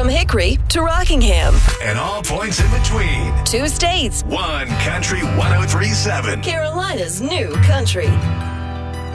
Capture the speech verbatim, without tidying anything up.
From Hickory to Rockingham. And all points in between. Two states. One Country one oh three point seven. Carolina's new country.